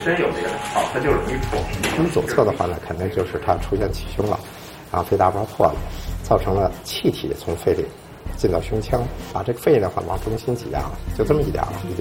真有这个它就是容易破。 那么左侧的话呢，肯定就是它出现气胸了，然后肺大包破了，造成了气体从肺里进到胸腔，把这个肺的话往中心挤压了，就这么一点了，已经